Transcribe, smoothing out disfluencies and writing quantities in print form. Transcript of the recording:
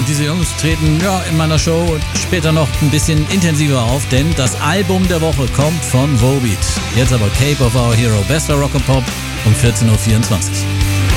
und diese Jungs treten in meiner Show später noch ein bisschen intensiver auf, denn das Album der Woche kommt von Volbeat. Jetzt aber Cape of Our Hero, bester Rock and Pop um 14.24 Uhr.